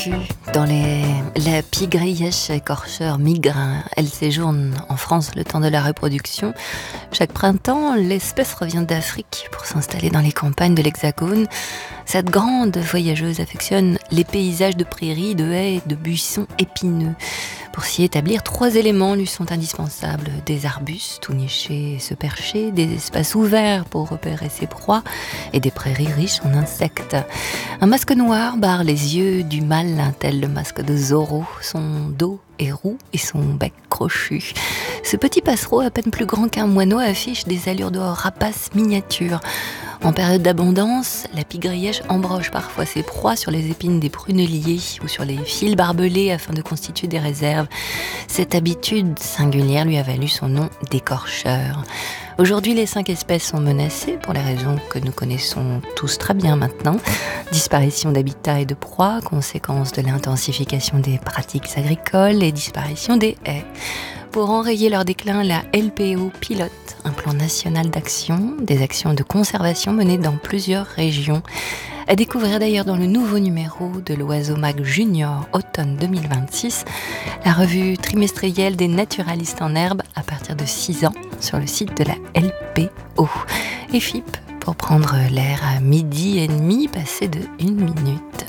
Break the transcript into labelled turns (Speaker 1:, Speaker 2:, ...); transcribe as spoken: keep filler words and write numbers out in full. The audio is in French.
Speaker 1: Dans les... La pigrièche écorcheur migre. Elle séjourne en France le temps de la reproduction. Chaque printemps, l'espèce revient d'Afrique pour s'installer dans les campagnes de l'Hexagone. Cette grande voyageuse affectionne les paysages de prairies, de haies et de buissons épineux. Pour s'y établir, trois éléments lui sont indispensables. Des arbustes où nicher et se percher, des espaces ouverts pour repérer ses proies et des prairies riches en insectes. Un masque noir barre les yeux du mâle, tel le masque de Zorro. Son dos est roux et son bec crochu. Ce petit passereau, à peine plus grand qu'un moineau, affiche des allures de rapace miniature. En période d'abondance, la pigrièche embroche parfois ses proies sur les épines des prunelliers ou sur les fils barbelés afin de constituer des réserves. Cette habitude singulière lui a valu son nom d'écorcheur. Aujourd'hui, les cinq espèces sont menacées pour les raisons que nous connaissons tous très bien maintenant. Disparition d'habitats et de proies, conséquence de l'intensification des pratiques agricoles et disparition des haies. Pour enrayer leur déclin, la L P O pilote un plan national d'action, des actions de conservation menées dans plusieurs régions. À découvrir d'ailleurs dans le nouveau numéro de l'Oiseau Mag Junior automne deux mille vingt-six, la revue trimestrielle des naturalistes en herbe à partir de six ans sur le site de la L P O. Et F I P pour prendre l'air à midi et demi passé de une minute.